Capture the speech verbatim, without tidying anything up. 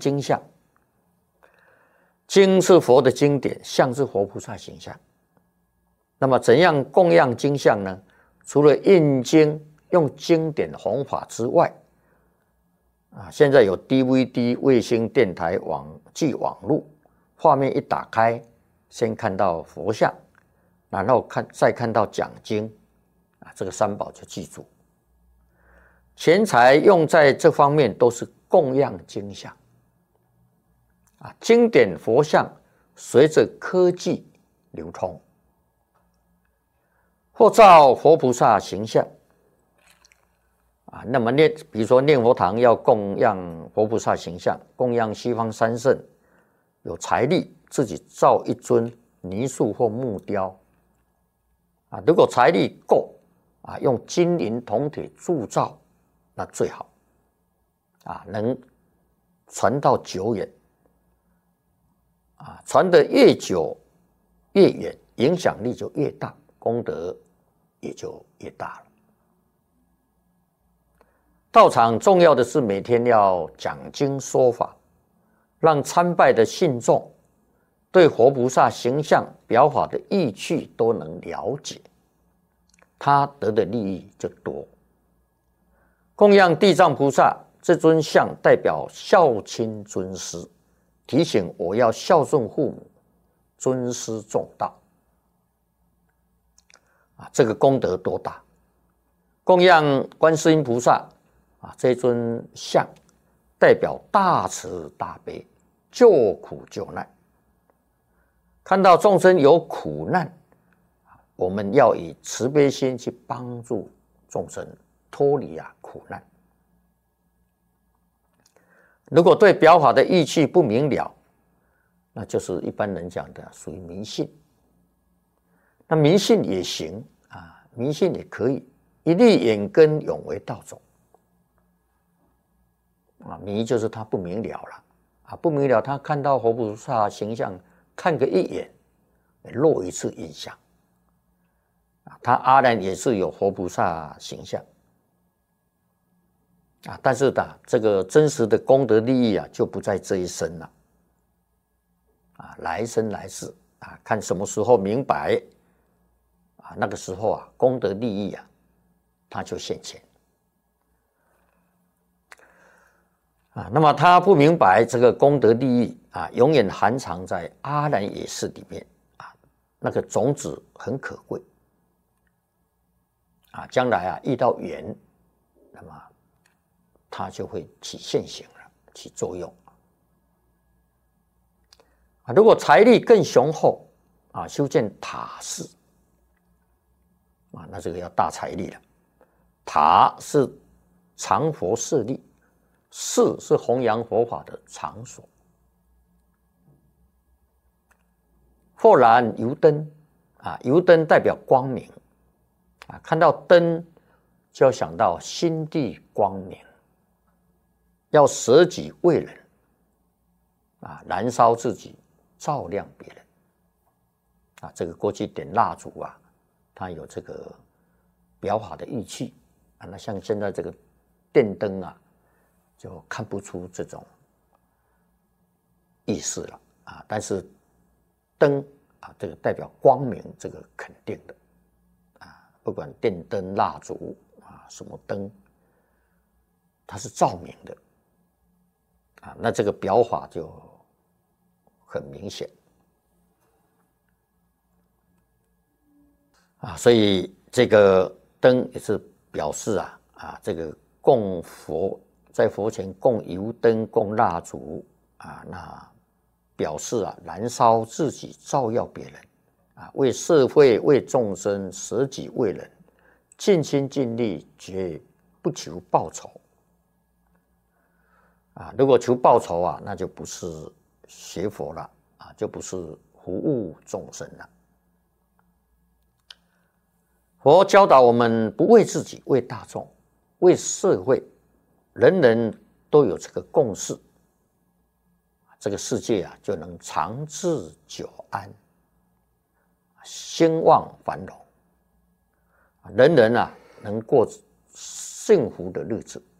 经相，经是佛的经典，相是活菩萨形象。那么怎样供养经相呢？除了印经用经典弘法之外，啊，现在有 D V D、卫星电台、网际网路，画面一打开，先看到佛像，然后看再看到讲经，啊，这个三宝就记住。钱财用在这方面都是供养经相，啊，经典佛像随着科技流通，或造活菩萨形象，啊，那么念，比如说念佛堂要供养活菩萨形象，供养西方三圣，有财力自己造一尊泥塑或木雕，啊，如果财力够，啊，用金银铜铁铸造，那最好，啊，能传到久远，啊，传得越久越远，影响力就越大，功德也就越大了。道场重要的是每天要讲经说法，让参拜的信众对活菩萨形象表法的意趣都能了解，他得的利益就多。供养地藏菩萨这尊像代表孝亲尊师，提醒我要孝顺父母，尊师重道，啊，这个功德多大！供养观世音菩萨啊，这尊像代表大慈大悲，救苦救难。看到众生有苦难，我们要以慈悲心去帮助众生脱离啊苦难。如果对表法的意趣不明了，那就是一般人讲的属于迷信。那迷信也行啊，迷信也可以，一粒眼根永为道种。啊，迷就是他不明了了啊，不明了，他看到活菩萨形象，看个一眼，落一次印象。啊，他阿难也是有活菩萨形象。啊，但是的这个真实的功德利益啊，就不在这一生了，啊，来生来世啊，看什么时候明白，啊，那个时候啊，功德利益啊，他就现前，啊，那么他不明白这个功德利益啊，永远含藏在阿难耶识里面啊，那个种子很可贵，啊，将来啊遇到缘，那么它就会起现行了，起作用。啊，如果财力更雄厚，啊，修建塔寺，啊，那这个要大财力了。塔是藏佛舍利，寺是弘扬佛法的场所。或然油灯，啊，油灯代表光明，啊，看到灯就要想到心地光明。要舍己为人，啊，燃烧自己，照亮别人，啊，这个过去点蜡烛啊，它有这个表法的意趣啊。那像现在这个电灯啊，就看不出这种意思了啊。但是灯啊，这个代表光明，这个肯定的啊。不管电灯、蜡烛啊，什么灯，它是照明的。啊，那这个表法就很明显啊，所以这个灯也是表示啊啊，这个供佛在佛前供油灯、供蜡烛啊，那表示啊燃烧自己，照耀别人啊，为社会、为众生舍己为人，尽心尽力，绝不求报酬。啊，如果求报酬啊，那就不是学佛了啊，就不是服务众生了。佛教导我们不为自己，为大众，为社会，人人都有这个共识，这个世界啊就能长治久安，兴旺繁荣，人人啊能过幸福的日子。